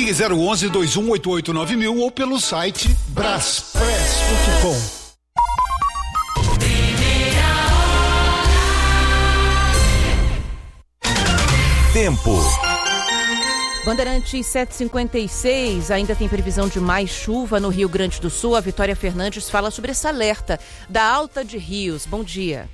Ligue 011-2188-9000 ou pelo site braspress.com. Tempo. Bandeirantes 756, ainda tem previsão de mais chuva no Rio Grande do Sul. A Vitória Fernandes fala sobre esse alerta da alta de rios. Bom dia.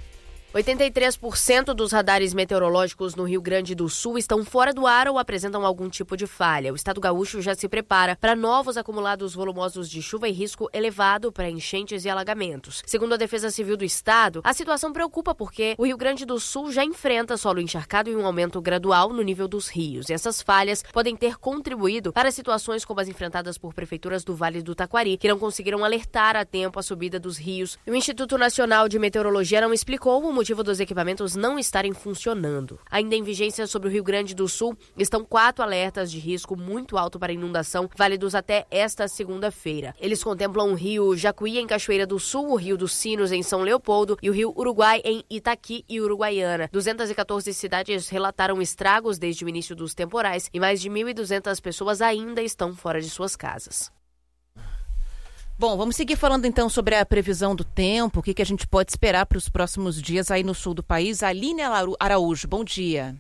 83% dos radares meteorológicos no Rio Grande do Sul estão fora do ar ou apresentam algum tipo de falha. O estado gaúcho já se prepara para novos acumulados volumosos de chuva e risco elevado para enchentes e alagamentos. Segundo a Defesa Civil do estado, a situação preocupa porque o Rio Grande do Sul já enfrenta solo encharcado e um aumento gradual no nível dos rios. E essas falhas podem ter contribuído para situações como as enfrentadas por prefeituras do Vale do Taquari, que não conseguiram alertar a tempo a subida dos rios. O Instituto Nacional de Meteorologia não explicou o motivo dos equipamentos não estarem funcionando. Ainda em vigência sobre o Rio Grande do Sul estão 4 alertas de risco muito alto para inundação, válidos até esta segunda-feira. Eles contemplam o rio Jacuí em Cachoeira do Sul, o rio dos Sinos em São Leopoldo e o rio Uruguai em Itaqui e Uruguaiana. 214 cidades relataram estragos desde o início dos temporais e mais de 1.200 pessoas ainda estão fora de suas casas. Bom, vamos seguir falando então sobre a previsão do tempo, o que a gente pode esperar para os próximos dias aí no sul do país. Aline Araújo, bom dia.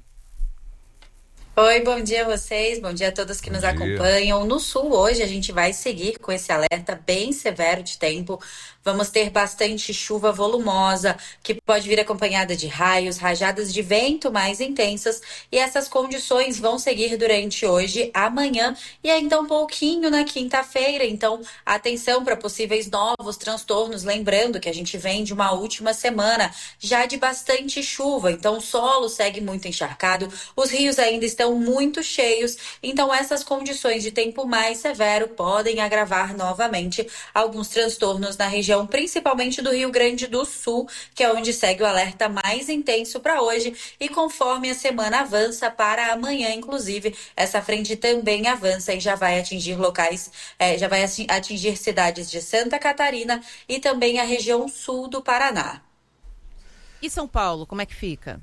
Oi, bom dia a vocês, bom dia a todos que nos acompanham. No sul hoje a gente vai seguir com esse alerta bem severo de tempo. Vamos ter bastante chuva volumosa, que pode vir acompanhada de raios, rajadas de vento mais intensas. E essas condições vão seguir durante hoje, amanhã e ainda um pouquinho na quinta-feira. Então, atenção para possíveis novos transtornos. Lembrando que a gente vem de uma última semana já de bastante chuva. Então, o solo segue muito encharcado, os rios ainda estão muito cheios. Então, essas condições de tempo mais severo podem agravar novamente alguns transtornos na região, principalmente do Rio Grande do Sul, que é onde segue o alerta mais intenso para hoje. E conforme a semana avança para amanhã, inclusive, essa frente também avança e já vai atingir já vai atingir cidades de Santa Catarina e também a região sul do Paraná. E São Paulo, como é que fica?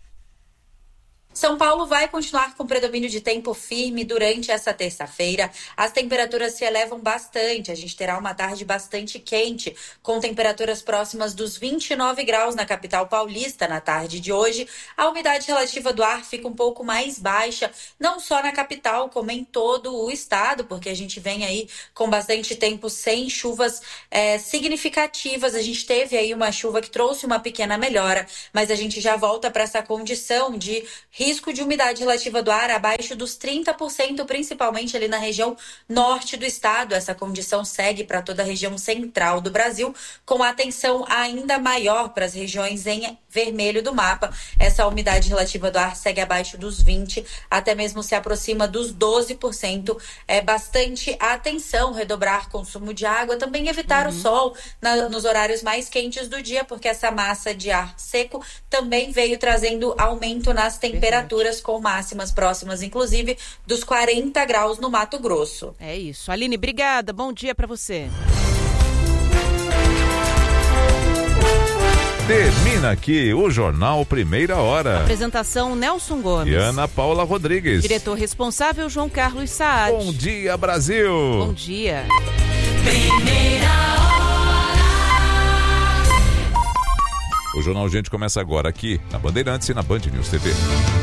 São Paulo vai continuar com predomínio de tempo firme durante essa terça-feira. As temperaturas se elevam bastante. A gente terá uma tarde bastante quente, com temperaturas próximas dos 29 graus na capital paulista na tarde de hoje. A umidade relativa do ar fica um pouco mais baixa, não só na capital, como em todo o estado, porque a gente vem aí com bastante tempo sem chuvas significativas. A gente teve aí uma chuva que trouxe uma pequena melhora, mas a gente já volta para essa condição de risco de umidade relativa do ar abaixo dos 30%, principalmente ali na região norte do estado. Essa condição segue para toda a região central do Brasil, com atenção ainda maior para as regiões em vermelho do mapa. Essa umidade relativa do ar segue abaixo dos 20%, até mesmo se aproxima dos 12%. É bastante atenção, redobrar consumo de água, também evitar o sol nos horários mais quentes do dia, porque essa massa de ar seco também veio trazendo aumento nas temperaturas, com máximas próximas, inclusive, dos 40 graus no Mato Grosso. É isso. Aline, obrigada. Bom dia para você. Termina aqui o Jornal Primeira Hora. Apresentação Nelson Gomes. E Ana Paula Rodrigues. Diretor responsável João Carlos Saad. Bom dia, Brasil. Bom dia. Primeira Hora. O Jornal Gente começa agora aqui na Bandeirantes e na Band News TV.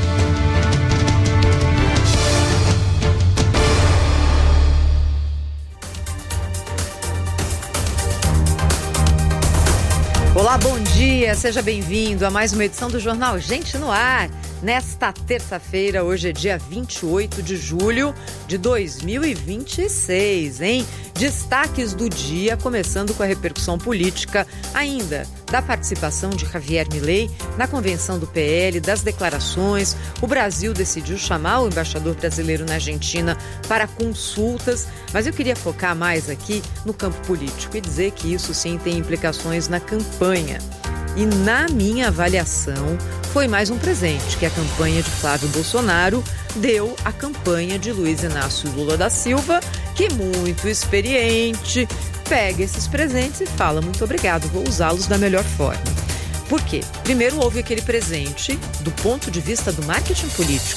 Olá, bom dia, seja bem-vindo a mais uma edição do Jornal Gente no Ar. Nesta terça-feira, hoje é dia 28 de julho de 2026, hein? Destaques do dia, começando com a repercussão política ainda da participação de Javier Milei na convenção do PL, das declarações. O Brasil decidiu chamar o embaixador brasileiro na Argentina para consultas, mas eu queria focar mais aqui no campo político e dizer que isso sim tem implicações na campanha. E na minha avaliação, foi mais um presente que a campanha de Flávio Bolsonaro deu à campanha de Luiz Inácio Lula da Silva, que muito experiente, pega esses presentes e fala: muito obrigado, vou usá-los da melhor forma. Por quê? Primeiro, houve aquele presente do ponto de vista do marketing político.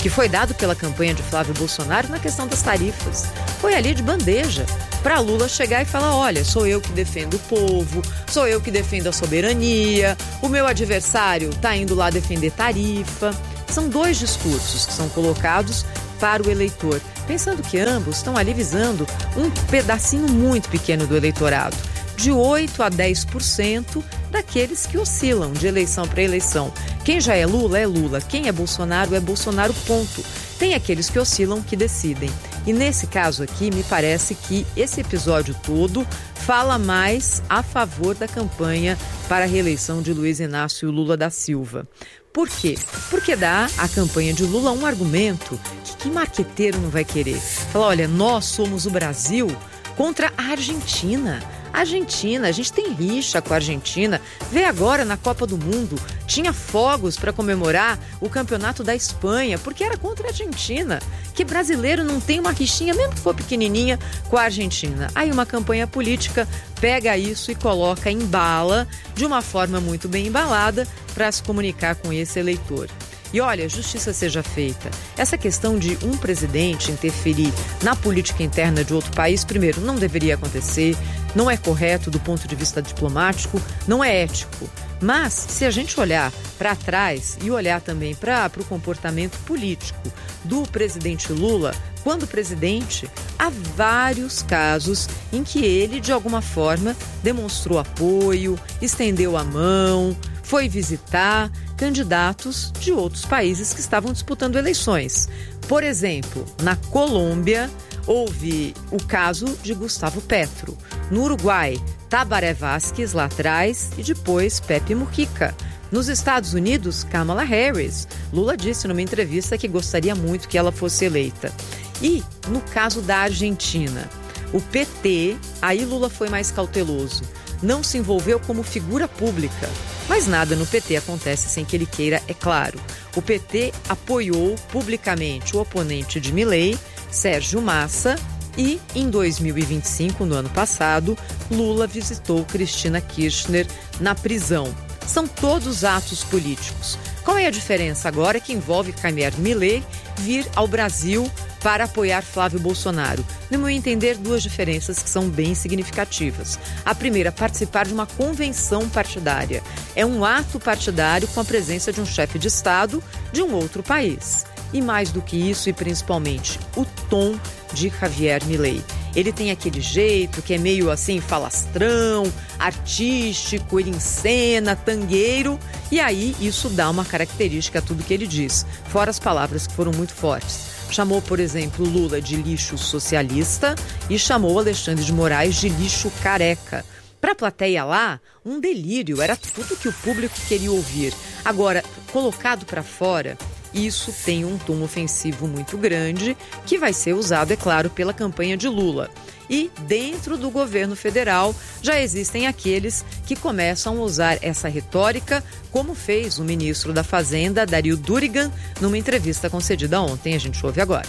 que foi dado pela campanha de Flávio Bolsonaro na questão das tarifas. Foi ali de bandeja para Lula chegar e falar: olha, sou eu que defendo o povo, sou eu que defendo a soberania, o meu adversário está indo lá defender tarifa. São dois discursos que são colocados para o eleitor, pensando que ambos estão ali visando um pedacinho muito pequeno do eleitorado, de 8% a 10% daqueles que oscilam de eleição para eleição. Quem já é Lula, quem é Bolsonaro, ponto. Tem aqueles que oscilam que decidem. E nesse caso aqui, me parece que esse episódio todo fala mais a favor da campanha para a reeleição de Luiz Inácio Lula da Silva. Por quê? Porque dá à campanha de Lula um argumento que marqueteiro não vai querer. Fala: olha, nós somos o Brasil contra a Argentina. A gente tem rixa com a Argentina. Vê agora na Copa do Mundo, tinha fogos para comemorar o campeonato da Espanha, porque era contra a Argentina. Que brasileiro não tem uma rixinha, mesmo que for pequenininha, com a Argentina? Aí uma campanha política pega isso e coloca, embala de uma forma muito bem embalada para se comunicar com esse eleitor. E olha, justiça seja feita. Essa questão de um presidente interferir na política interna de outro país, primeiro, não deveria acontecer, não é correto do ponto de vista diplomático, não é ético. Mas, se a gente olhar para trás e olhar também para o comportamento político do presidente Lula, quando presidente, há vários casos em que ele, de alguma forma, demonstrou apoio, estendeu a mão, foi visitar candidatos de outros países que estavam disputando eleições. Por exemplo, na Colômbia, houve o caso de Gustavo Petro. No Uruguai, Tabaré Vázquez lá atrás e depois Pepe Mujica. Nos Estados Unidos, Kamala Harris. Lula disse numa entrevista que gostaria muito que ela fosse eleita. E no caso da Argentina, o PT, aí Lula foi mais cauteloso. Não se envolveu como figura pública. Mas nada no PT acontece sem que ele queira, é claro. O PT apoiou publicamente o oponente de Milei, Sérgio Massa, e em 2025, no ano passado, Lula visitou Cristina Kirchner na prisão. São todos atos políticos. Qual é a diferença agora que envolve Javier Milei vir ao Brasil para apoiar Flávio Bolsonaro? No meu entender, duas diferenças que são bem significativas. A primeira, participar de uma convenção partidária. É um ato partidário com a presença de um chefe de Estado de um outro país. E mais do que isso, e principalmente, o tom de Javier Milei. Ele tem aquele jeito que é meio assim falastrão, artístico, ele encena, tangueiro, e aí isso dá uma característica a tudo que ele diz, fora as palavras que foram muito fortes. Chamou, por exemplo, Lula de lixo socialista e chamou Alexandre de Moraes de lixo careca. Para a plateia lá, um delírio, era tudo que o público queria ouvir. Agora, colocado para fora, isso tem um tom ofensivo muito grande, que vai ser usado, é claro, pela campanha de Lula. E dentro do governo federal já existem aqueles que começam a usar essa retórica, como fez o ministro da Fazenda, Dario Durigan, numa entrevista concedida ontem. A gente ouve agora.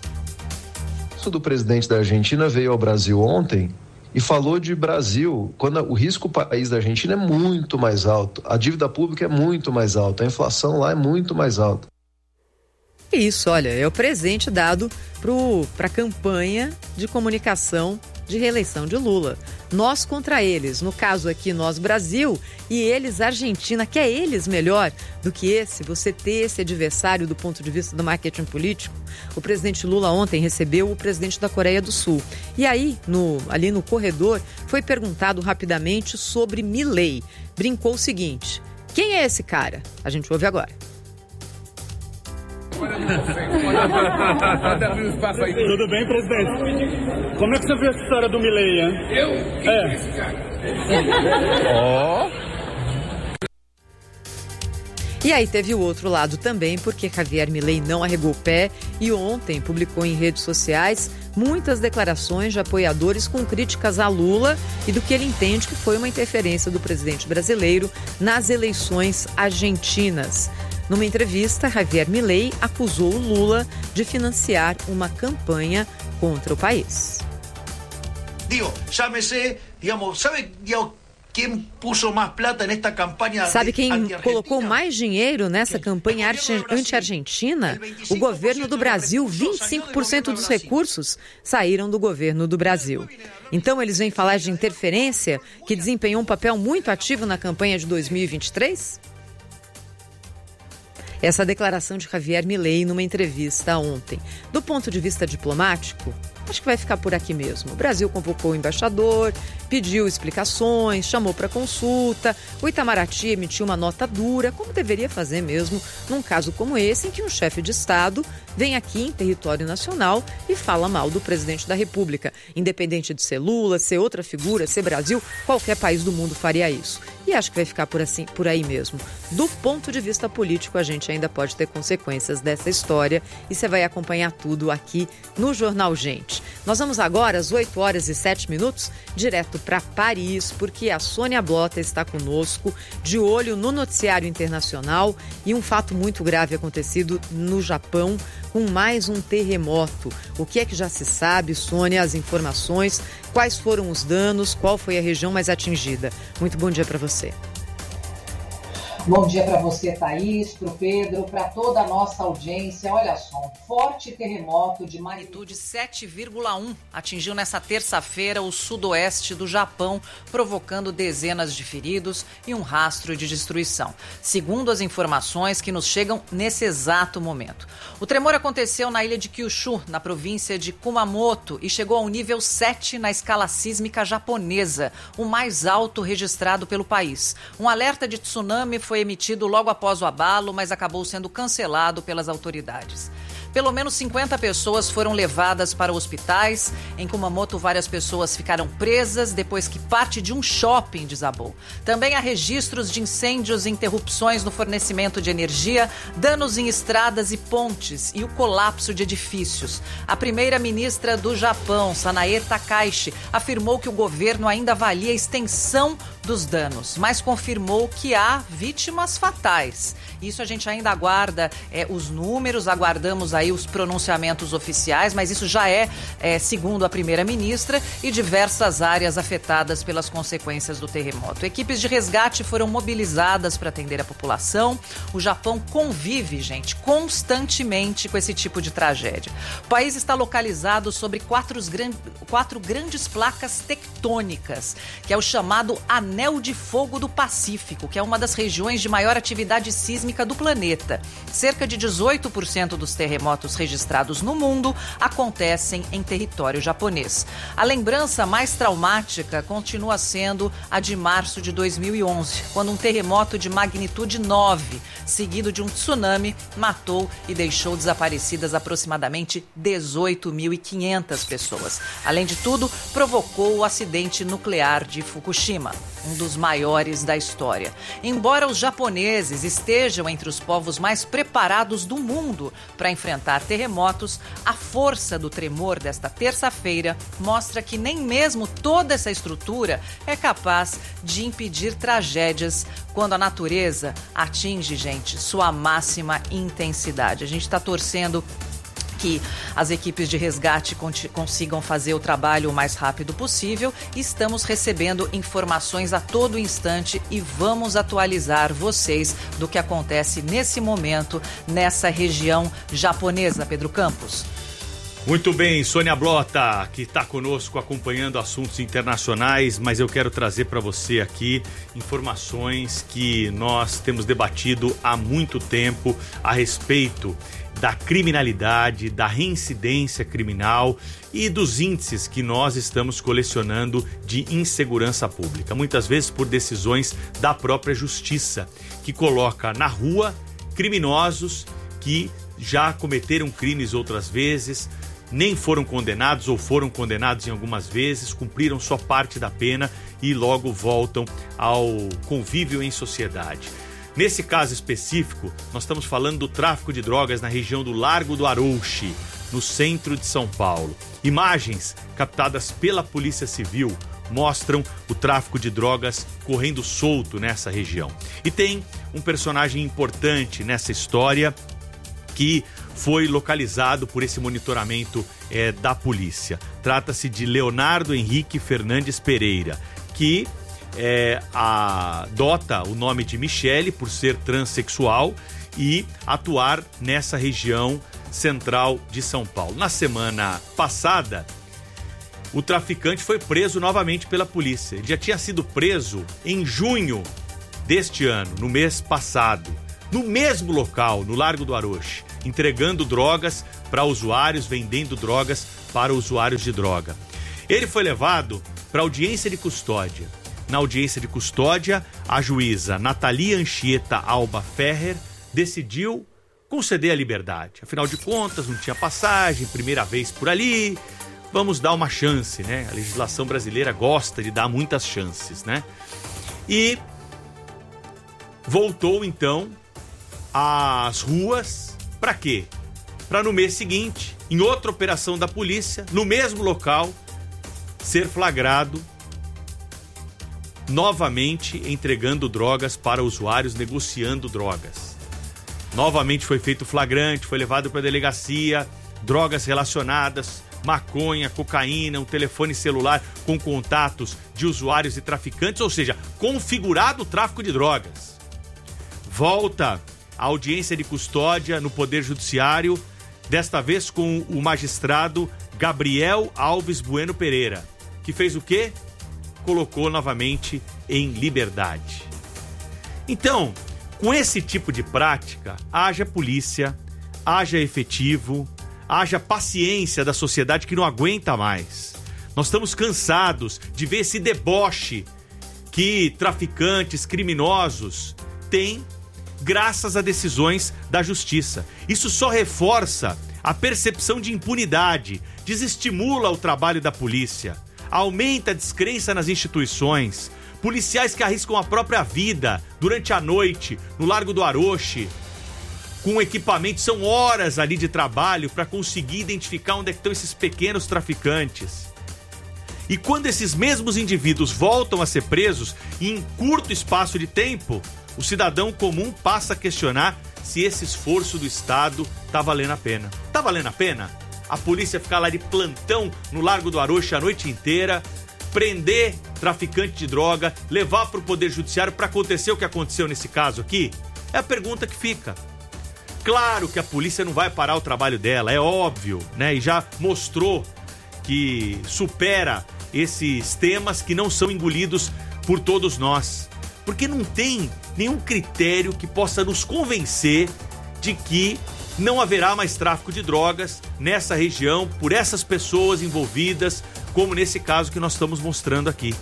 O do presidente da Argentina veio ao Brasil ontem e falou de Brasil, quando o risco país da Argentina é muito mais alto, a dívida pública é muito mais alta, a inflação lá é muito mais alta. Isso, olha, é o presente dado para a campanha de comunicação de reeleição de Lula. Nós contra eles, no caso aqui nós Brasil e eles Argentina, que é eles melhor do que você ter esse adversário do ponto de vista do marketing político. O presidente Lula ontem recebeu o presidente da Coreia do Sul. E aí, ali no corredor, foi perguntado rapidamente sobre Milei. Brincou o seguinte: quem é esse cara? A gente ouve agora. Tudo bem, presidente? Como é que você vê essa história do Milei, hein? E aí teve o outro lado também, porque Javier Milei não arregou o pé e ontem publicou em redes sociais muitas declarações de apoiadores com críticas a Lula e do que ele entende que foi uma interferência do presidente brasileiro nas eleições argentinas. Numa entrevista, Javier Milei acusou o Lula de financiar uma campanha contra o país. Digo, llámese, digamos, ¿sabe quem puso mais plata nesta campanha? Sabe quem colocou mais dinheiro nessa campanha anti-argentina? O governo do Brasil. 25% dos recursos saíram do governo do Brasil. Então eles vêm falar de interferência que desempenhou um papel muito ativo na campanha de 2023? Essa declaração de Javier Milei numa entrevista ontem. Do ponto de vista diplomático, acho que vai ficar por aqui mesmo. O Brasil convocou o embaixador, pediu explicações, chamou para consulta. O Itamaraty emitiu uma nota dura, como deveria fazer mesmo num caso como esse, em que um chefe de Estado vem aqui em território nacional e fala mal do presidente da República. Independente de ser Lula, ser outra figura, ser Brasil, qualquer país do mundo faria isso. E acho que vai ficar por aí mesmo. Do ponto de vista político, a gente ainda pode ter consequências dessa história e você vai acompanhar tudo aqui no Jornal Gente. Nós vamos agora, às 8h07, direto para Paris, porque a Sônia Blota está conosco, de olho no noticiário internacional e um fato muito grave acontecido no Japão, com mais um terremoto. O que é que já se sabe, Sônia, as informações, quais foram os danos, qual foi a região mais atingida? Muito bom dia para você. Bom dia para você, Thaís, para o Pedro, para toda a nossa audiência. Olha só, um forte terremoto de magnitude 7,1 atingiu nessa terça-feira o sudoeste do Japão, provocando dezenas de feridos e um rastro de destruição, segundo as informações que nos chegam nesse exato momento. O tremor aconteceu na ilha de Kyushu, na província de Kumamoto, e chegou ao nível 7 na escala sísmica japonesa, o mais alto registrado pelo país. Um alerta de tsunami foi emitido logo após o abalo, mas acabou sendo cancelado pelas autoridades. Pelo menos 50 pessoas foram levadas para hospitais. Em Kumamoto, várias pessoas ficaram presas depois que parte de um shopping desabou. Também há registros de incêndios e interrupções no fornecimento de energia, danos em estradas e pontes e o colapso de edifícios. A primeira-ministra do Japão, Sanae Takaichi, afirmou que o governo ainda avalia a extensão dos danos, mas confirmou que há vítimas fatais. Isso a gente ainda aguarda os números, aguardamos aí os pronunciamentos oficiais, mas isso já é segundo a primeira-ministra, e diversas áreas afetadas pelas consequências do terremoto. Equipes de resgate foram mobilizadas para atender a população. O Japão convive, gente, constantemente com esse tipo de tragédia. O país está localizado sobre quatro grandes placas tectônicas, que é o chamado Anel de Fogo do Pacífico, que é uma das regiões de maior atividade sísmica do planeta. Cerca de 18% dos terremotos registrados no mundo acontecem em território japonês. A lembrança mais traumática continua sendo a de março de 2011, quando um terremoto de magnitude 9, seguido de um tsunami, matou e deixou desaparecidas aproximadamente 18.500 pessoas. Além de tudo, provocou o acidente nuclear de Fukushima, um dos maiores da história. Embora os japoneses estejam entre os povos mais preparados do mundo para enfrentar terremotos, a força do tremor desta terça-feira mostra que nem mesmo toda essa estrutura é capaz de impedir tragédias quando a natureza atinge, gente, sua máxima intensidade. A gente está torcendo que as equipes de resgate consigam fazer o trabalho o mais rápido possível. Estamos recebendo informações a todo instante e vamos atualizar vocês do que acontece nesse momento nessa região japonesa. Pedro Campos. Muito bem, Sônia Blota, que está conosco acompanhando assuntos internacionais, mas eu quero trazer para você aqui informações que nós temos debatido há muito tempo a respeito da criminalidade, da reincidência criminal e dos índices que nós estamos colecionando de insegurança pública, muitas vezes por decisões da própria justiça, que coloca na rua criminosos que já cometeram crimes outras vezes, nem foram condenados ou foram condenados em algumas vezes, cumpriram só parte da pena e logo voltam ao convívio em sociedade. Nesse caso específico, nós estamos falando do tráfico de drogas na região do Largo do Arouche, no centro de São Paulo. Imagens captadas pela Polícia Civil mostram o tráfico de drogas correndo solto nessa região. E tem um personagem importante nessa história que foi localizado por esse monitoramento da polícia. Trata-se de Leonardo Henrique Fernandes Pereira, que adota o nome de Michele por ser transexual e atuar nessa região central de São Paulo. Na semana passada, o traficante foi preso novamente pela polícia. Ele já tinha sido preso em junho deste ano, no mês passado, no mesmo local, no Largo do Aroche, entregando drogas para usuários, vendendo drogas para usuários de droga. Ele foi levado para audiência de custódia. Na audiência de custódia, a juíza Nathalie Anchieta Alba Ferrer decidiu conceder a liberdade. Afinal de contas, não tinha passagem, primeira vez por ali, vamos dar uma chance, né? A legislação brasileira gosta de dar muitas chances, né? E voltou, então, às ruas, para quê? Para no mês seguinte, em outra operação da polícia, no mesmo local, ser flagrado novamente entregando drogas para usuários, negociando drogas. Novamente foi feito flagrante, foi levado para a delegacia, drogas relacionadas, maconha, cocaína, um telefone celular com contatos de usuários e traficantes, ou seja, configurado o tráfico de drogas. Volta a audiência de custódia no Poder Judiciário, desta vez com o magistrado Gabriel Alves Bueno Pereira, que fez o quê? Colocou novamente em liberdade. Então, com esse tipo de prática, haja polícia, haja efetivo, haja paciência da sociedade que não aguenta mais. Nós estamos cansados de ver esse deboche que traficantes, criminosos têm graças a decisões da justiça. Isso só reforça a percepção de impunidade, desestimula o trabalho da polícia, aumenta a descrença nas instituições. Policiais que arriscam a própria vida durante a noite no Largo do Aroche, com equipamento, são horas ali de trabalho para conseguir identificar onde é que estão esses pequenos traficantes. E quando esses mesmos indivíduos voltam a ser presos, em curto espaço de tempo, o cidadão comum passa a questionar se esse esforço do Estado tá valendo a pena. Tá valendo a pena? A polícia ficar lá de plantão no Largo do Aroche a noite inteira, prender traficante de droga, levar para o Poder Judiciário para acontecer o que aconteceu nesse caso aqui? É a pergunta que fica. Claro que a polícia não vai parar o trabalho dela, é óbvio, né? E já mostrou que supera esses temas que não são engolidos por todos nós. Porque não tem nenhum critério que possa nos convencer de que não haverá mais tráfico de drogas nessa região por essas pessoas envolvidas, como nesse caso que nós estamos mostrando aqui.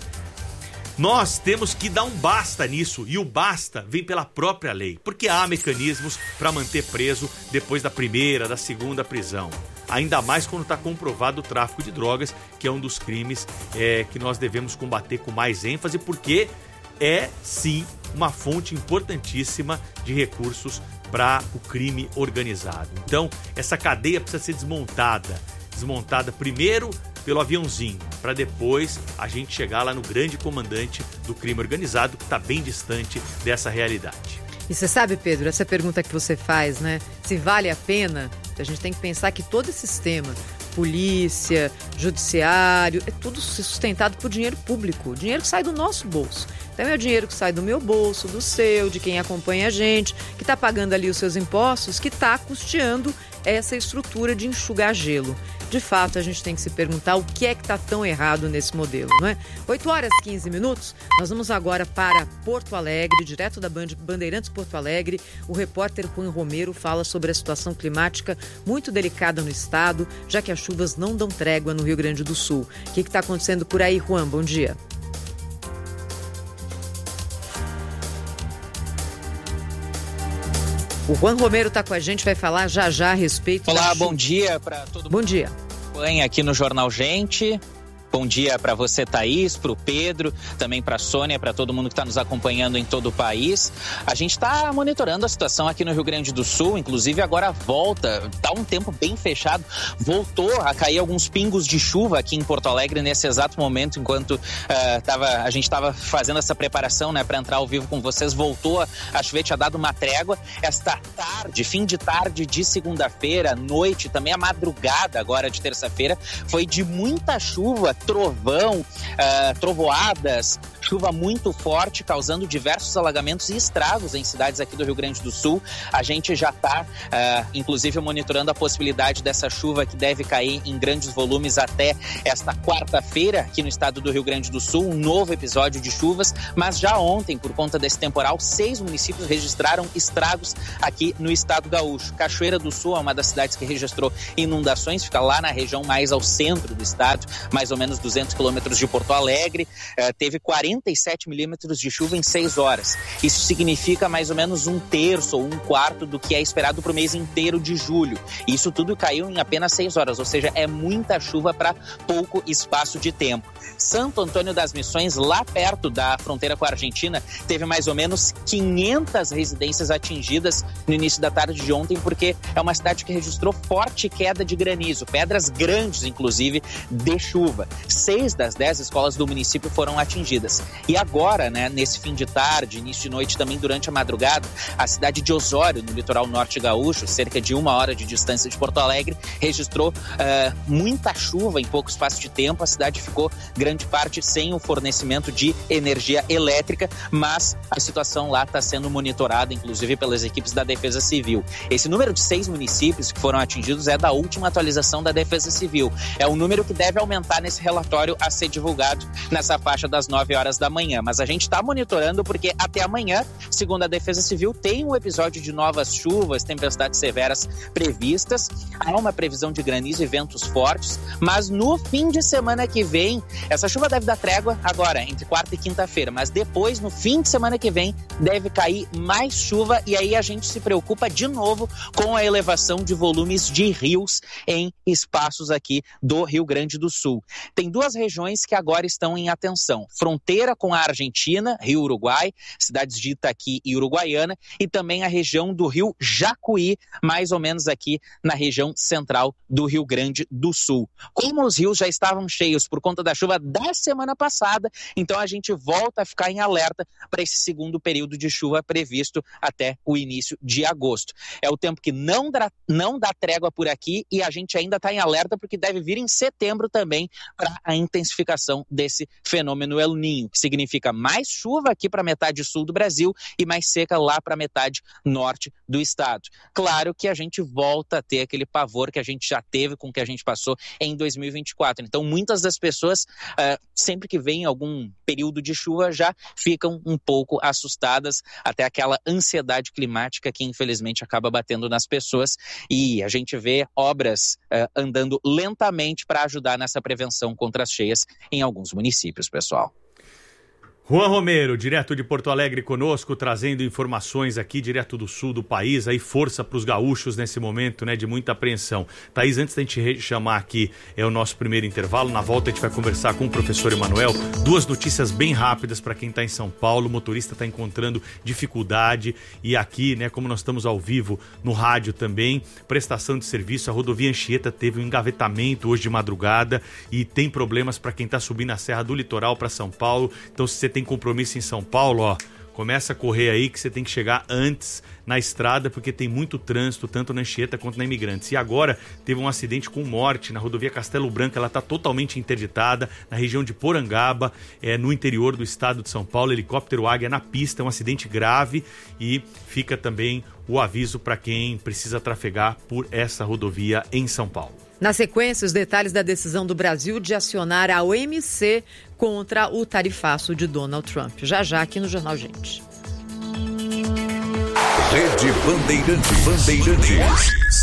Nós temos que dar um basta nisso, e o basta vem pela própria lei, porque há mecanismos para manter preso depois da primeira, da segunda prisão. Ainda mais quando está comprovado o tráfico de drogas, que é um dos crimes que nós devemos combater com mais ênfase, porque é, sim, uma fonte importantíssima de recursos para o crime organizado. Então, essa cadeia precisa ser desmontada primeiro pelo aviãozinho, para depois a gente chegar lá no grande comandante do crime organizado, que está bem distante dessa realidade. E você sabe, Pedro, essa pergunta que você faz, né? Se vale a pena, a gente tem que pensar que todo esse sistema, polícia, judiciário, é tudo sustentado por dinheiro público, dinheiro que sai do nosso bolso. Então é o dinheiro que sai do meu bolso, do seu, de quem acompanha a gente, que está pagando ali os seus impostos, que está custeando essa estrutura de enxugar gelo. De fato, a gente tem que se perguntar o que é que está tão errado nesse modelo, não é? 8h15, nós vamos agora para Porto Alegre, direto da Bandeirantes Porto Alegre. O repórter Juan Romero fala sobre a situação climática muito delicada no estado, já que as chuvas não dão trégua no Rio Grande do Sul. O que está acontecendo por aí, Juan? Bom dia. O Juan Romero está com a gente, vai falar já a respeito... Olá, bom dia para todo mundo. Bom dia. Acompanha aqui no Jornal Gente. Bom dia para você, Thaís, para o Pedro, também para a Sônia, para todo mundo que está nos acompanhando em todo o país. A gente está monitorando a situação aqui no Rio Grande do Sul, inclusive agora volta, está um tempo bem fechado, voltou a cair alguns pingos de chuva aqui em Porto Alegre nesse exato momento, enquanto a gente estava fazendo essa preparação, né, para entrar ao vivo com vocês. Voltou a chover, tinha dado uma trégua. Esta tarde, fim de tarde de segunda-feira, noite, também a madrugada agora de terça-feira, foi de muita chuva, trovão, trovoadas, chuva muito forte, causando diversos alagamentos e estragos em cidades aqui do Rio Grande do Sul. A gente já está, inclusive, monitorando a possibilidade dessa chuva que deve cair em grandes volumes até esta quarta-feira aqui no estado do Rio Grande do Sul, um novo episódio de chuvas, mas já ontem, por conta desse temporal, 6 municípios registraram estragos aqui no estado gaúcho. Cachoeira do Sul é uma das cidades que registrou inundações, fica lá na região mais ao centro do estado, mais ou menos 200 quilômetros de Porto Alegre, teve 47 milímetros de chuva em 6 horas. Isso significa mais ou menos 1/3 ou 1/4 do que é esperado para o mês inteiro de julho. Isso tudo caiu em apenas 6 horas, ou seja, é muita chuva para pouco espaço de tempo. Santo Antônio das Missões, lá perto da fronteira com a Argentina, teve mais ou menos 500 residências atingidas no início da tarde de ontem, porque é uma cidade que registrou forte queda de granizo, pedras grandes, inclusive, de chuva. 6 das 10 escolas do município foram atingidas. E agora, nesse fim de tarde, início de noite, também durante a madrugada, a cidade de Osório, no litoral norte gaúcho, cerca de 1 hora de distância de Porto Alegre, registrou muita chuva em pouco espaço de tempo. A cidade ficou grande parte sem o fornecimento de energia elétrica, mas a situação lá está sendo monitorada, inclusive pelas equipes da Defesa Civil. Esse número de 6 municípios que foram atingidos é da última atualização da Defesa Civil. É um número que deve aumentar nesse relatório a ser divulgado nessa faixa das 9 horas da manhã. Mas a gente está monitorando porque até amanhã, segundo a Defesa Civil, tem um episódio de novas chuvas, tempestades severas previstas. Há uma previsão de granizo e ventos fortes, mas no fim de semana que vem, essa chuva deve dar trégua agora, entre quarta e quinta-feira, mas depois, no fim de semana que vem, deve cair mais chuva e aí a gente se preocupa de novo com a elevação de volumes de rios em espaços aqui do Rio Grande do Sul. Tem 2 regiões que agora estão em atenção. Fronteira com a Argentina, Rio Uruguai, cidades de Itaqui e Uruguaiana, e também a região do Rio Jacuí, mais ou menos aqui na região central do Rio Grande do Sul. Como os rios já estavam cheios por conta da chuva da semana passada, então a gente volta a ficar em alerta para esse segundo período de chuva previsto até o início de agosto. É o tempo que não dá trégua por aqui e a gente ainda está em alerta porque deve vir em setembro também para a intensificação desse fenômeno El Niño, que significa mais chuva aqui para a metade sul do Brasil e mais seca lá para a metade norte do estado. Claro que a gente volta a ter aquele pavor que a gente já teve com o que a gente passou em 2024. Então, muitas das pessoas, sempre que vem algum período de chuva, já ficam um pouco assustadas, até aquela ansiedade climática que infelizmente acaba batendo nas pessoas, e a gente vê obras andando lentamente para ajudar nessa prevenção contra as cheias em alguns municípios, pessoal. Juan Romero, direto de Porto Alegre conosco, trazendo informações aqui direto do sul do país, aí força para os gaúchos nesse momento, de muita apreensão. Thaís, antes da gente chamar aqui o nosso primeiro intervalo, na volta a gente vai conversar com o professor Emanuel, 2 notícias bem rápidas para quem está em São Paulo. O motorista está encontrando dificuldade e aqui, como nós estamos ao vivo no rádio também, prestação de serviço, a rodovia Anchieta teve um engavetamento hoje de madrugada e tem problemas para quem está subindo a Serra do Litoral para São Paulo. Então, se você tem compromisso em São Paulo, começa a correr aí que você tem que chegar antes na estrada, porque tem muito trânsito, tanto na Anchieta quanto na Imigrantes. E agora teve um acidente com morte na rodovia Castelo Branco, ela está totalmente interditada, na região de Porangaba, no interior do estado de São Paulo, helicóptero Águia na pista, é um acidente grave e fica também o aviso para quem precisa trafegar por essa rodovia em São Paulo. Na sequência, os detalhes da decisão do Brasil de acionar a OMC contra o tarifaço de Donald Trump. Já aqui no Jornal Gente. Rede Bandeirantes.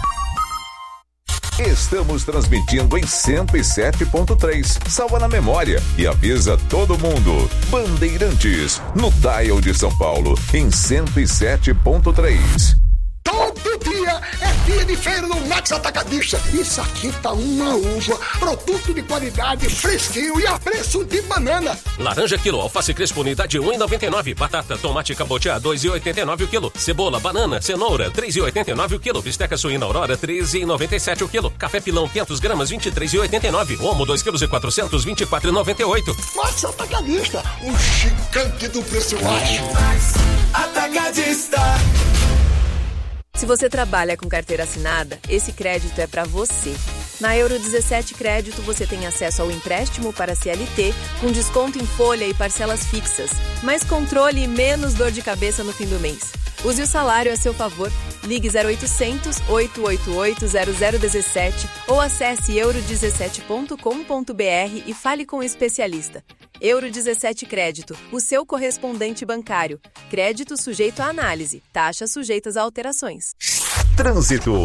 Estamos transmitindo em 107.3. Salva na memória e avisa todo mundo. Bandeirantes, no dial de São Paulo, em 107.3. Todo dia é dia de feira no Max Atacadista. Isso aqui tá uma uva, produto de qualidade, fresquinho e a preço de banana. Laranja quilo, alface crespo unidade 1,99. Batata, tomate cabotiá 2,89 o quilo. Cebola, banana, cenoura 3,89 o quilo. Bisteca suína Aurora 13,97 o quilo. Café pilão 500 gramas 23,89. Omo 2 quilos e 400 24,98. Max Atacadista, o gigante do preço baixo. Atacadista. Se você trabalha com carteira assinada, esse crédito é para você. Na Euro 17 Crédito você tem acesso ao empréstimo para CLT, com desconto em folha e parcelas fixas. Mais controle e menos dor de cabeça no fim do mês. Use o salário a seu favor. Ligue 0800 888 0017 ou acesse euro17.com.br e fale com o especialista. Euro 17 Crédito, o seu correspondente bancário. Crédito sujeito à análise. Taxas sujeitas a alterações. Trânsito.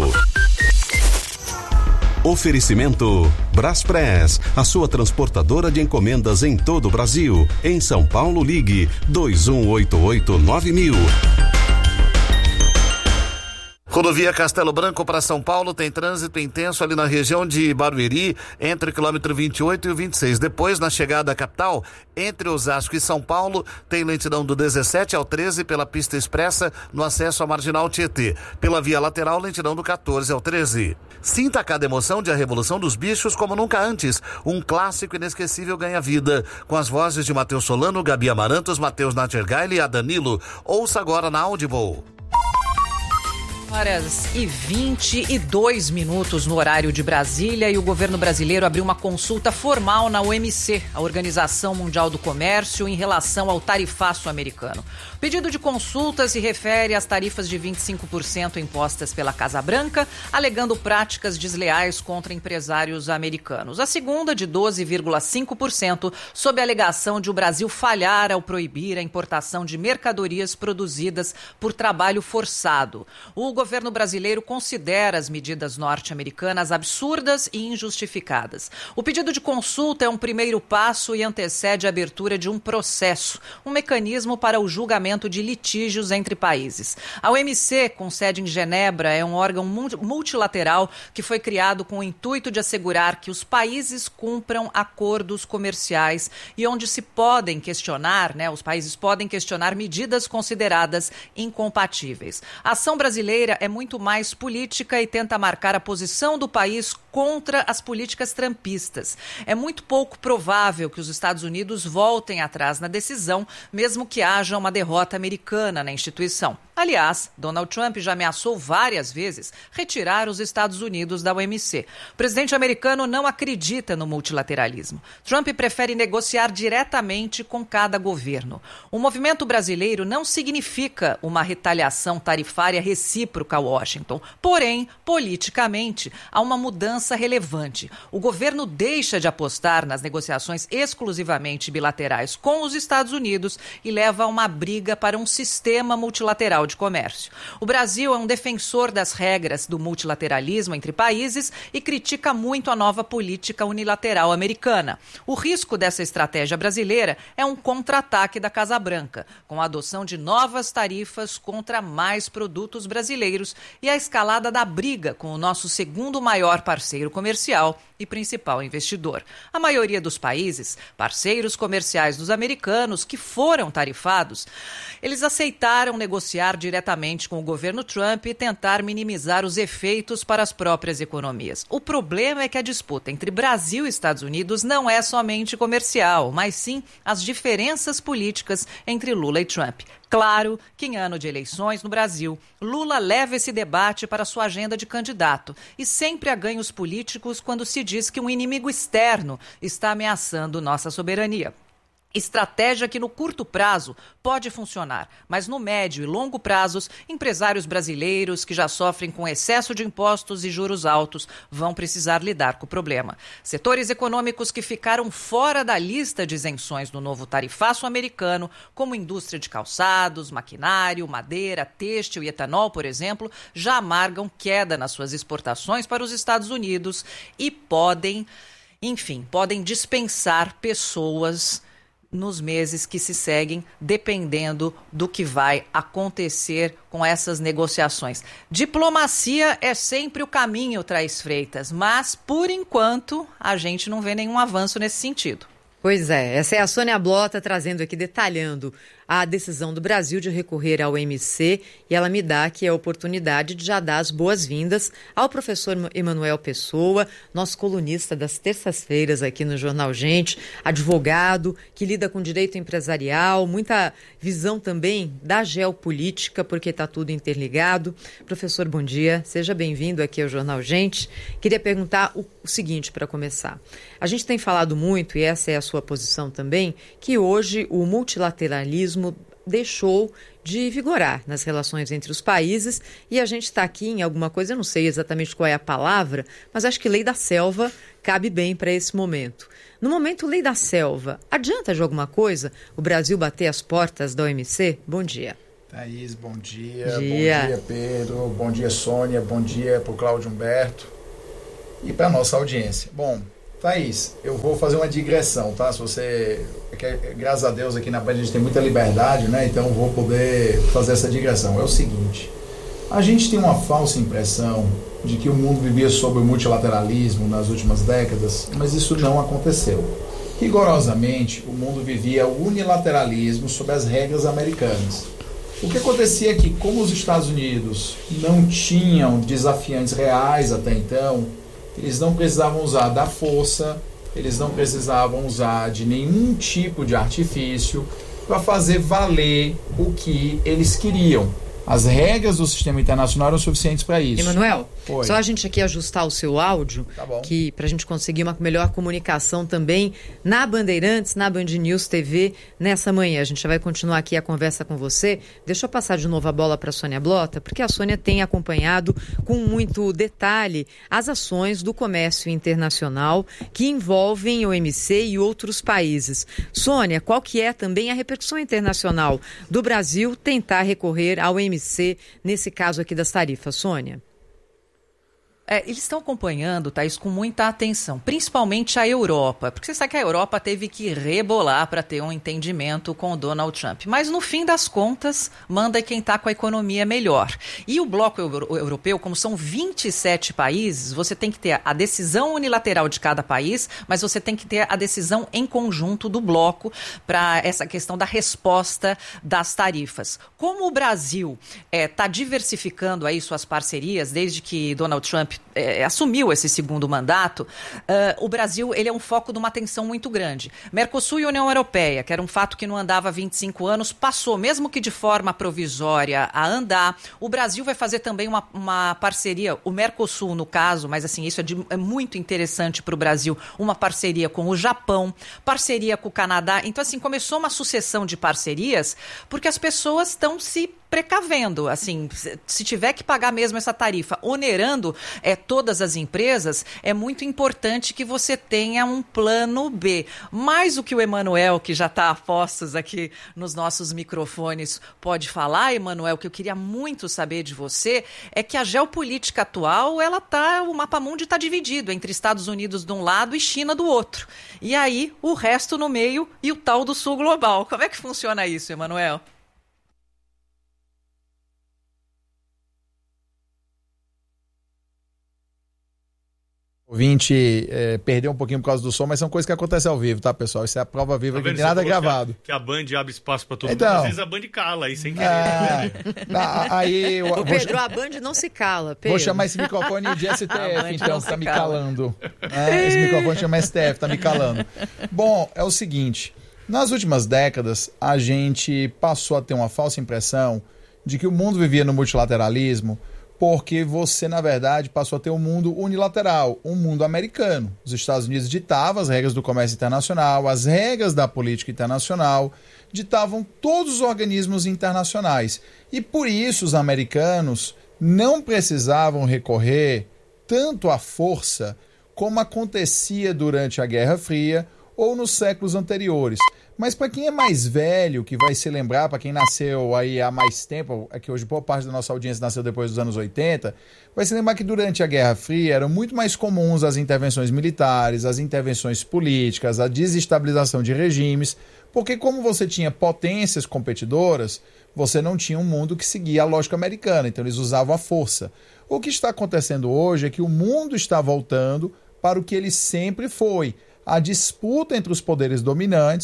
Oferecimento Braspress, a sua transportadora de encomendas em todo o Brasil. Em São Paulo, ligue 2188-9000. Rodovia Castelo Branco para São Paulo tem trânsito intenso ali na região de Barueri, entre o quilômetro 28 e o 26. Depois, na chegada à capital, entre Osasco e São Paulo, tem lentidão do 17 ao 13 pela pista expressa no acesso à Marginal Tietê. Pela via lateral, lentidão do 14 ao 13. Sinta cada emoção de A Revolução dos Bichos como nunca antes. Um clássico inesquecível ganha vida. Com as vozes de Matheus Solano, Gabi Amarantos, Matheus Nattergaile e a Danilo. Ouça agora na Audible. Horas e 22 minutos no horário de Brasília, e o governo brasileiro abriu uma consulta formal na OMC, a Organização Mundial do Comércio, em relação ao tarifaço americano. O pedido de consulta se refere às tarifas de 25% impostas pela Casa Branca, alegando práticas desleais contra empresários americanos. A segunda, de 12,5%, sob a alegação de o Brasil falhar ao proibir a importação de mercadorias produzidas por trabalho forçado. O governo brasileiro considera as medidas norte-americanas absurdas e injustificadas. O pedido de consulta é um primeiro passo e antecede a abertura de um processo, um mecanismo para o julgamento de litígios entre países. A OMC, com sede em Genebra, é um órgão multilateral que foi criado com o intuito de assegurar que os países cumpram acordos comerciais e onde se podem questionar, os países podem questionar medidas consideradas incompatíveis. A ação brasileira é muito mais política e tenta marcar a posição do país contra as políticas trumpistas. É muito pouco provável que os Estados Unidos voltem atrás na decisão, mesmo que haja uma derrota americana na instituição. Aliás, Donald Trump já ameaçou várias vezes retirar os Estados Unidos da OMC. O presidente americano não acredita no multilateralismo. Trump prefere negociar diretamente com cada governo. O movimento brasileiro não significa uma retaliação tarifária recíproca a Washington. Porém, politicamente, há uma mudança relevante. O governo deixa de apostar nas negociações exclusivamente bilaterais com os Estados Unidos e leva a uma briga para um sistema multilateral de comércio. O Brasil é um defensor das regras do multilateralismo entre países e critica muito a nova política unilateral americana. O risco dessa estratégia brasileira é um contra-ataque da Casa Branca, com a adoção de novas tarifas contra mais produtos brasileiros e a escalada da briga com o nosso segundo maior parceiro comercial e principal investidor. A maioria dos países, parceiros comerciais dos americanos que foram tarifados, eles aceitaram negociar diretamente com o governo Trump e tentar minimizar os efeitos para as próprias economias. O problema é que a disputa entre Brasil e Estados Unidos não é somente comercial, mas sim as diferenças políticas entre Lula e Trump. Claro que em ano de eleições no Brasil, Lula leva esse debate para sua agenda de candidato e sempre há ganhos políticos quando se diz que um inimigo externo está ameaçando nossa soberania. Estratégia que no curto prazo pode funcionar, mas no médio e longo prazos, empresários brasileiros que já sofrem com excesso de impostos e juros altos vão precisar lidar com o problema. Setores econômicos que ficaram fora da lista de isenções do novo tarifaço americano, como indústria de calçados, maquinário, madeira, têxtil e etanol, por exemplo, já amargam queda nas suas exportações para os Estados Unidos e podem dispensar pessoas nos meses que se seguem, dependendo do que vai acontecer com essas negociações. Diplomacia é sempre o caminho, Thaís Freitas, mas, por enquanto, a gente não vê nenhum avanço nesse sentido. Pois é, essa é a Sônia Blota trazendo aqui, detalhando a decisão do Brasil de recorrer ao OMC e ela me dá aqui a oportunidade de já dar as boas-vindas ao professor Emanuel Pessoa, nosso colunista das terças-feiras aqui no Jornal Gente, advogado que lida com direito empresarial, muita visão também da geopolítica, porque está tudo interligado. Professor, bom dia, seja bem-vindo aqui ao Jornal Gente. Queria perguntar o seguinte para começar. A gente tem falado muito, e essa é a sua posição também, que hoje o multilateralismo deixou de vigorar nas relações entre os países e a gente está aqui em alguma coisa, eu não sei exatamente qual é a palavra, mas acho que lei da selva cabe bem para esse momento. No momento lei da selva, adianta de alguma coisa o Brasil bater as portas da OMC? Bom dia. Thaís, bom dia. Bom dia, Pedro. Bom dia, Sônia. Bom dia para o Cláudio Humberto e para a nossa audiência. Bom, Thaís, eu vou fazer uma digressão, tá? Se você... Graças a Deus aqui na Band a gente tem muita liberdade, né? Então eu vou poder fazer essa digressão. É o seguinte, a gente tem uma falsa impressão de que o mundo vivia sob o multilateralismo nas últimas décadas, mas isso não aconteceu. Rigorosamente, o mundo vivia o unilateralismo sob as regras americanas. O que acontecia é que, como os Estados Unidos não tinham desafiantes reais até então, eles não precisavam usar da força, eles não precisavam usar de nenhum tipo de artifício para fazer valer o que eles queriam. As regras do sistema internacional eram suficientes para isso. Emanuel, só a gente aqui ajustar o seu áudio, que para a gente conseguir uma melhor comunicação também na Bandeirantes, na Band News TV, nessa manhã. A gente já vai continuar aqui a conversa com você. Deixa eu passar de novo a bola para a Sônia Blota, porque a Sônia tem acompanhado com muito detalhe as ações do comércio internacional que envolvem o OMC e outros países. Sônia, qual que é também a repercussão internacional do Brasil tentar recorrer ao OMC nesse caso aqui das tarifas, Sônia? Eles estão acompanhando, Thaís, com muita atenção, principalmente a Europa, porque você sabe que a Europa teve que rebolar para ter um entendimento com o Donald Trump. Mas, no fim das contas, manda quem está com a economia melhor. E o bloco europeu, como são 27 países, você tem que ter a decisão unilateral de cada país, mas você tem que ter a decisão em conjunto do bloco para essa questão da resposta das tarifas. Como o Brasil está diversificando aí suas parcerias, desde que Donald Trump assumiu esse segundo mandato, o Brasil ele é um foco de uma atenção muito grande. Mercosul e União Europeia, que era um fato que não andava há 25 anos, passou, mesmo que de forma provisória, a andar. O Brasil vai fazer também uma parceria, o Mercosul no caso, mas assim, isso é muito interessante para o Brasil, uma parceria com o Japão, parceria com o Canadá. Então, assim, começou uma sucessão de parcerias, porque as pessoas estão se precavendo, assim, se tiver que pagar mesmo essa tarifa, onerando todas as empresas, é muito importante que você tenha um plano B. Mas o que o Emanuel, que já está a postos aqui nos nossos microfones, pode falar, Emanuel, que eu queria muito saber de você, é que a geopolítica atual, o mapa mundi está dividido entre Estados Unidos de um lado e China do outro. E aí, o resto no meio e o tal do sul global. Como é que funciona isso, Emanuel? O ouvinte perdeu um pouquinho por causa do som, mas são coisas que acontecem ao vivo, tá, pessoal? Isso é a prova viva, que não tem nada gravado. Que a Band abre espaço pra todo mundo, às vezes a Band cala aí, sem querer. Pedro, a Band não se cala, Pedro. Vou chamar esse microfone de STF, então, que tá me calando. Esse microfone chama STF, tá me calando. Bom, é o seguinte, nas últimas décadas, a gente passou a ter uma falsa impressão de que o mundo vivia no multilateralismo, porque você, na verdade, passou a ter um mundo unilateral, um mundo americano. Os Estados Unidos ditavam as regras do comércio internacional, as regras da política internacional, ditavam todos os organismos internacionais. E por isso os americanos não precisavam recorrer tanto à força como acontecia durante a Guerra Fria ou nos séculos anteriores. Mas para quem é mais velho, que vai se lembrar, para quem nasceu aí há mais tempo, é que hoje boa parte da nossa audiência nasceu depois dos anos 80, vai se lembrar que durante a Guerra Fria eram muito mais comuns as intervenções militares, as intervenções políticas, a desestabilização de regimes, porque como você tinha potências competidoras, você não tinha um mundo que seguia a lógica americana, então eles usavam a força. O que está acontecendo hoje é que o mundo está voltando para o que ele sempre foi, a disputa entre os poderes dominantes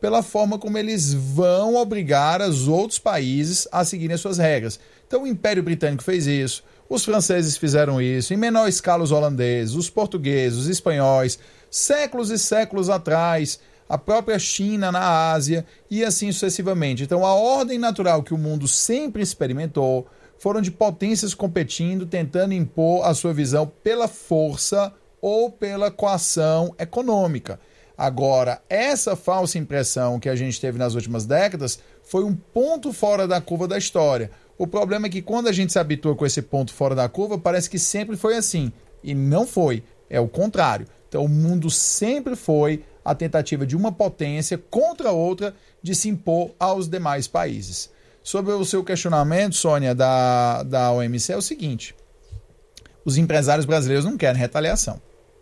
pela forma como eles vão obrigar os outros países a seguirem as suas regras. Então o Império Britânico fez isso, os franceses fizeram isso, em menor escala os holandeses, os portugueses, os espanhóis, séculos e séculos atrás, a própria China na Ásia e assim sucessivamente. Então a ordem natural que o mundo sempre experimentou foram de potências competindo, tentando impor a sua visão pela força ou pela coação econômica. Agora, essa falsa impressão que a gente teve nas últimas décadas foi um ponto fora da curva da história. O problema é que quando a gente se habitua com esse ponto fora da curva, parece que sempre foi assim. E não foi. É o contrário. Então o mundo sempre foi a tentativa de uma potência contra outra de se impor aos demais países. Sobre o seu questionamento, Sônia, da OMC, é o seguinte: os empresários brasileiros não querem retaliação.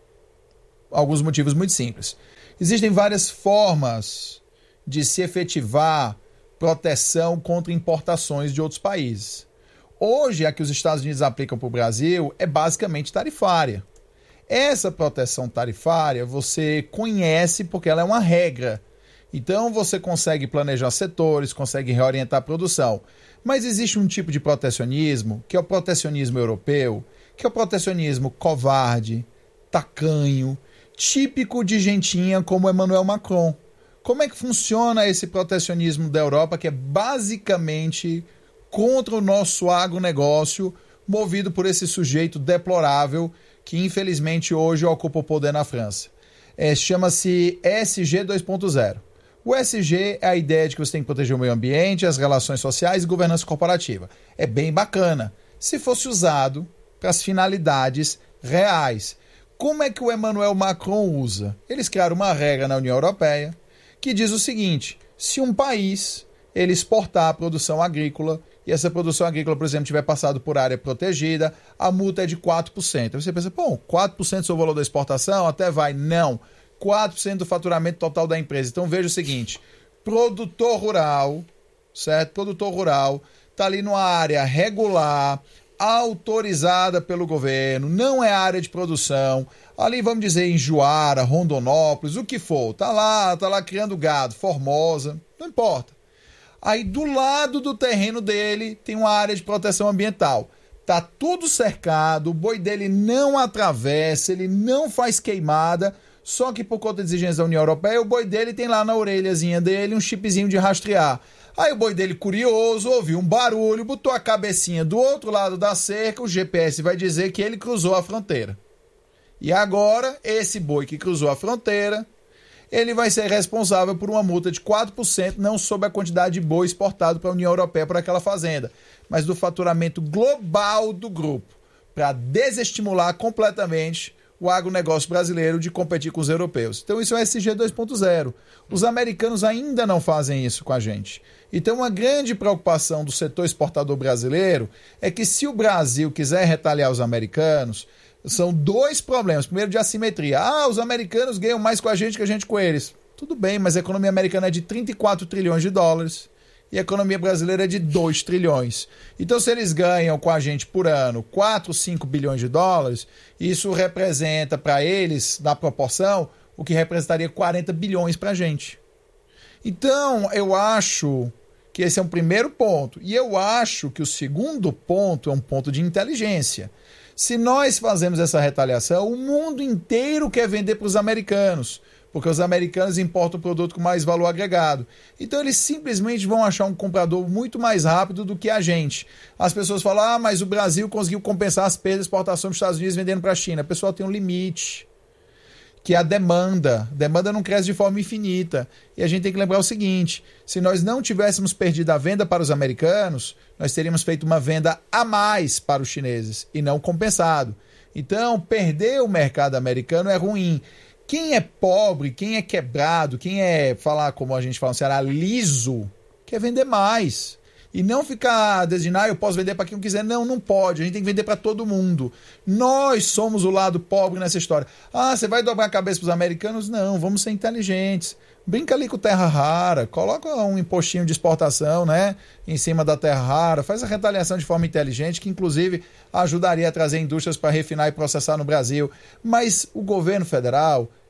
Alguns motivos muito simples. Existem várias formas de se efetivar proteção contra importações de outros países. Hoje, a que os Estados Unidos aplicam para o Brasil é basicamente tarifária. Essa proteção tarifária você conhece porque ela é uma regra. Então você consegue planejar setores, consegue reorientar a produção. Mas existe um tipo de protecionismo, que é o protecionismo europeu, que é o protecionismo covarde, tacanho, típico de gentinha como Emmanuel Macron. Como é que funciona esse protecionismo da Europa, que é basicamente contra o nosso agronegócio, movido por esse sujeito deplorável que infelizmente hoje ocupa o poder na França? Chama-se ESG 2.0. O ESG é a ideia de que você tem que proteger o meio ambiente, as relações sociais e governança corporativa. É bem bacana, se fosse usado para as finalidades reais. Como é que o Emmanuel Macron usa? Eles criaram uma regra na União Europeia que diz o seguinte: se um país ele exportar a produção agrícola e essa produção agrícola, por exemplo, tiver passado por área protegida, a multa é de 4%. Aí você pensa, 4% do seu valor da exportação até vai. Não, 4% do faturamento total da empresa. Então veja o seguinte: produtor rural, certo? Produtor rural está ali numa área regular, autorizada pelo governo, não é área de produção, ali vamos dizer em Juara, Rondonópolis, o que for, tá lá criando gado, Formosa, não importa. Aí do lado do terreno dele tem uma área de proteção ambiental, tá tudo cercado, o boi dele não atravessa, ele não faz queimada, só que por conta de exigência da União Europeia, o boi dele tem lá na orelhazinha dele um chipzinho de rastrear. Aí o boi dele, curioso, ouviu um barulho, botou a cabecinha do outro lado da cerca, o GPS vai dizer que ele cruzou a fronteira. E agora, esse boi que cruzou a fronteira, ele vai ser responsável por uma multa de 4%, não sobre a quantidade de boi exportado para a União Europeia por aquela fazenda, mas do faturamento global do grupo, para desestimular completamente o agronegócio brasileiro de competir com os europeus. Então isso é o ESG 2.0. Os americanos ainda não fazem isso com a gente. Então uma grande preocupação do setor exportador brasileiro é que se o Brasil quiser retaliar os americanos, são dois problemas. Primeiro, de assimetria. Os americanos ganham mais com a gente que a gente com eles. Tudo bem, mas a economia americana é de 34 trilhões de dólares e a economia brasileira é de 2 trilhões. Então, se eles ganham com a gente por ano 4, 5 bilhões de dólares, isso representa para eles, na proporção, o que representaria 40 bilhões para a gente. Então, eu acho que esse é um primeiro ponto. E eu acho que o segundo ponto é um ponto de inteligência. Se nós fazemos essa retaliação, o mundo inteiro quer vender para os americanos, porque os americanos importam o produto com mais valor agregado. Então eles simplesmente vão achar um comprador muito mais rápido do que a gente. As pessoas falam, mas o Brasil conseguiu compensar as perdas de exportação dos Estados Unidos vendendo para a China. O pessoal tem um limite, que é a demanda. A demanda não cresce de forma infinita. E a gente tem que lembrar o seguinte: se nós não tivéssemos perdido a venda para os americanos, nós teríamos feito uma venda a mais para os chineses e não compensado. Então, perder o mercado americano é ruim. Quem é pobre, quem é quebrado, quem é, falar como a gente fala no Ceará, liso, quer vender mais. E não ficar designado, eu posso vender para quem eu quiser. Não, não pode. A gente tem que vender para todo mundo. Nós somos o lado pobre nessa história. Você vai dobrar a cabeça para os americanos? Não, vamos ser inteligentes. Brinca ali com terra rara, coloca um impostinho de exportação, né, em cima da terra rara, faz a retaliação de forma inteligente, que inclusive ajudaria a trazer indústrias para refinar e processar no Brasil. Mas o governo federal,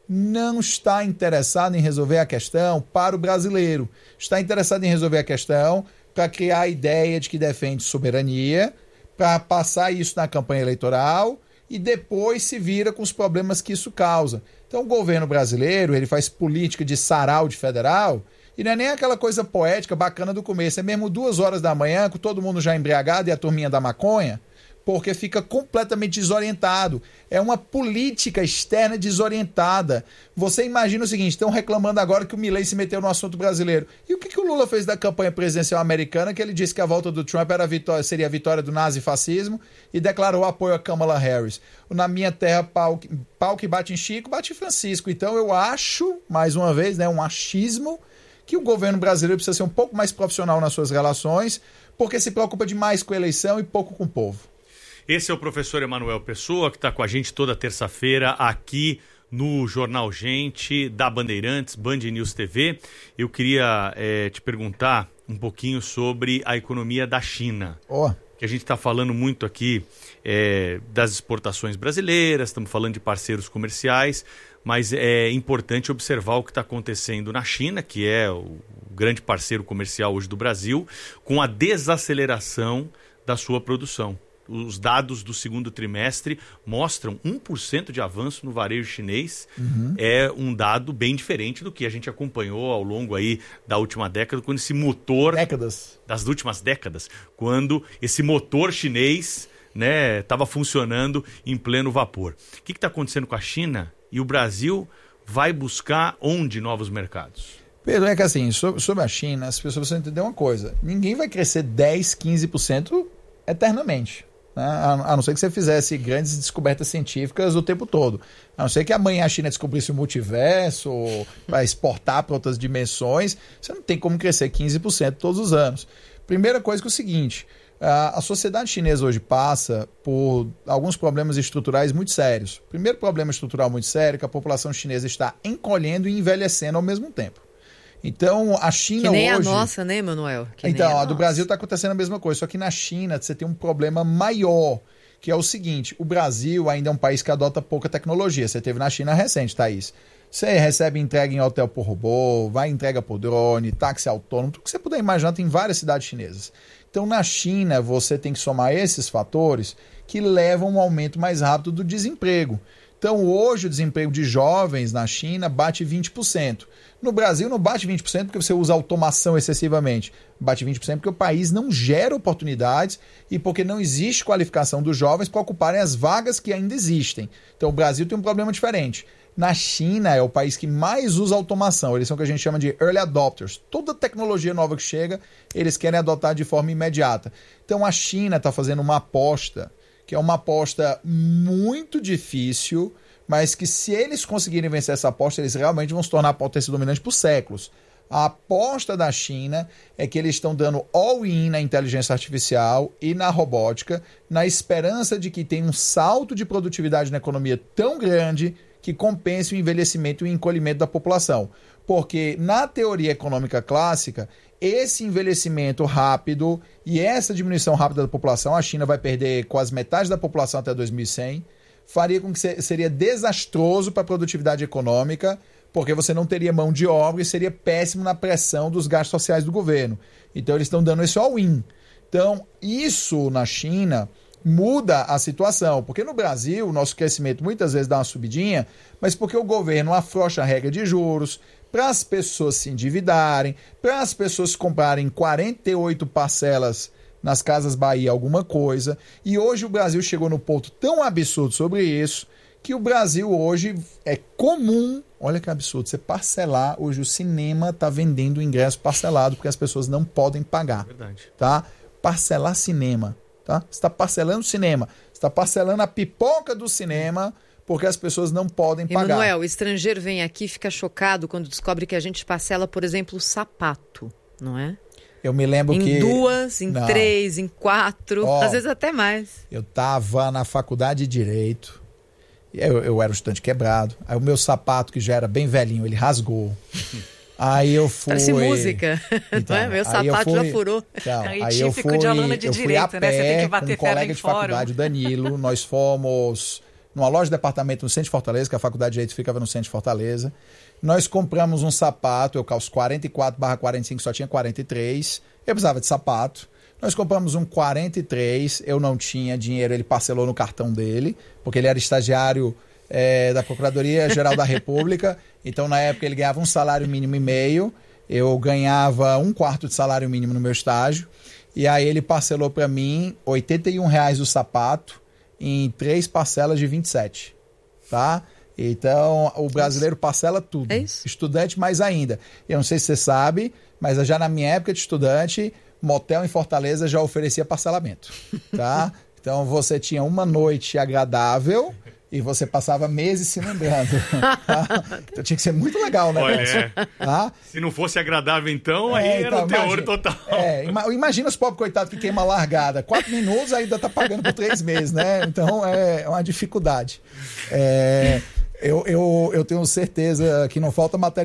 não está interessado em resolver a questão para o brasileiro. Está interessado em resolver a questão para criar a ideia de que defende soberania, para passar isso na campanha eleitoral e depois se vira com os problemas que isso causa. Então o governo brasileiro, ele faz política de sarau de federal e não é nem aquela coisa poética bacana do começo, é mesmo 2 horas da manhã com todo mundo já embriagado e a turminha da maconha, porque fica completamente desorientado. É uma política externa desorientada. Você imagina o seguinte, estão reclamando agora que o Milei se meteu no assunto brasileiro. E o que o Lula fez da campanha presidencial americana, que ele disse que a volta do Trump era seria a vitória do nazifascismo e declarou apoio a Kamala Harris. Na minha terra, pau que bate em Chico, bate em Francisco. Então eu acho, mais uma vez, um achismo, que o governo brasileiro precisa ser um pouco mais profissional nas suas relações, porque se preocupa demais com a eleição e pouco com o povo. Esse é o professor Emanuel Pessoa, que está com a gente toda terça-feira aqui no Jornal Gente, da Bandeirantes, Band News TV. Eu queria te perguntar um pouquinho sobre a economia da China. Que a gente está falando muito aqui das exportações brasileiras, estamos falando de parceiros comerciais, mas é importante observar o que está acontecendo na China, que é o grande parceiro comercial hoje do Brasil, com a desaceleração da sua produção. Os dados do segundo trimestre mostram 1% de avanço no varejo chinês. É um dado bem diferente do que a gente acompanhou ao longo aí da última década, quando esse motor... Das últimas décadas, quando esse motor chinês estava funcionando em pleno vapor. O que está acontecendo com a China? E o Brasil vai buscar onde novos mercados? Pedro, é que assim, sobre a China, as pessoas precisam entender uma coisa. Ninguém vai crescer 10%, 15% eternamente. A não ser que você fizesse grandes descobertas científicas o tempo todo. A não ser que amanhã a China descobrisse o multiverso, para exportar para outras dimensões, você não tem como crescer 15% todos os anos. Primeira coisa que é o seguinte, a sociedade chinesa hoje passa por alguns problemas estruturais muito sérios. O primeiro problema estrutural muito sério é que a população chinesa está encolhendo e envelhecendo ao mesmo tempo. Então, a China hoje... Que nem a nossa, né, Emanuel? Então, a do Brasil está acontecendo a mesma coisa, só que na China você tem um problema maior, que é o seguinte, o Brasil ainda é um país que adota pouca tecnologia. Você teve na China recente, Thaís. Você recebe entrega em hotel por robô, vai entrega por drone, táxi autônomo, tudo que você puder imaginar tem em várias cidades chinesas. Então, na China, você tem que somar esses fatores que levam a um aumento mais rápido do desemprego. Então, hoje, o desemprego de jovens na China bate 20%. No Brasil, não bate 20% porque você usa automação excessivamente. Bate 20% porque o país não gera oportunidades e porque não existe qualificação dos jovens para ocuparem as vagas que ainda existem. Então, o Brasil tem um problema diferente. Na China, é o país que mais usa automação. Eles são o que a gente chama de early adopters. Toda tecnologia nova que chega, eles querem adotar de forma imediata. Então, a China está fazendo uma aposta, que é uma aposta muito difícil, mas que se eles conseguirem vencer essa aposta, eles realmente vão se tornar a potência dominante por séculos. A aposta da China é que eles estão dando all-in na inteligência artificial e na robótica, na esperança de que tenha um salto de produtividade na economia tão grande que compense o envelhecimento e o encolhimento da população. Porque na teoria econômica clássica, esse envelhecimento rápido e essa diminuição rápida da população, a China vai perder quase metade da população até 2100, faria com que seria desastroso para a produtividade econômica, porque você não teria mão de obra e seria péssimo na pressão dos gastos sociais do governo. Então eles estão dando esse all-in. Então isso na China muda a situação, porque no Brasil o nosso crescimento muitas vezes dá uma subidinha, mas porque o governo afrouxa a regra de juros, para as pessoas se endividarem, para as pessoas comprarem 48 parcelas nas Casas Bahia alguma coisa, e hoje o Brasil chegou no ponto tão absurdo sobre isso, que o Brasil hoje é comum, olha que absurdo, você parcelar, hoje o cinema está vendendo o ingresso parcelado, porque as pessoas não podem pagar. Verdade. Tá? Parcelar cinema, tá? Você está parcelando o cinema, você está parcelando a pipoca do cinema, porque as pessoas não podem pagar. Emanuel, o estrangeiro vem aqui e fica chocado quando descobre que a gente parcela, por exemplo, o sapato, não é? Eu me lembro em 2, em 3, em 4, às vezes até mais. Eu estava na faculdade de Direito, eu era um estudante quebrado, aí o meu sapato, que já era bem velhinho, ele rasgou. Aí eu fui... Parece música, então, não é? Meu sapato já furou. Então, aí eu fui a pé com um colega de faculdade, o Danilo, nós fomos numa loja de departamento no centro de Fortaleza, que a Faculdade de Direito ficava no centro de Fortaleza. Nós compramos um sapato, eu calço 44/45, só tinha 43. Eu precisava de sapato. Nós compramos um 43, eu não tinha dinheiro, ele parcelou no cartão dele, porque ele era estagiário da Procuradoria-Geral da República. Então, na época, ele ganhava um salário mínimo e meio. Eu ganhava 1/4 de salário mínimo no meu estágio. E aí ele parcelou para mim R$ 81,00 o sapato em 3 parcelas de 27, tá? Então, o brasileiro parcela tudo. É isso? Estudante mais ainda. Eu não sei se você sabe, mas já na minha época de estudante, motel em Fortaleza já oferecia parcelamento, tá? Então, você tinha uma noite agradável e você passava meses se lembrando. Tá? Então, tinha que ser muito legal, né? Olha, tá? Se não fosse agradável, então, aí era o teor total. Imagina os pobres coitados que queimam a largada. 4 minutos ainda tá pagando por 3 meses, né? Então, é uma dificuldade. Eu tenho certeza que não falta matéria